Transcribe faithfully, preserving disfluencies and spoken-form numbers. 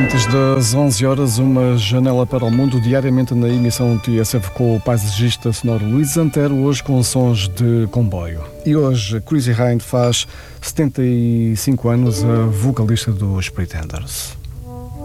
Antes das onze horas, uma janela para o mundo, diariamente na emissão T S F com o paisagista sonoro Luís Antero, hoje com sons de comboio. E hoje, Chrissie Hynde faz setenta e cinco anos, a vocalista dos Pretenders.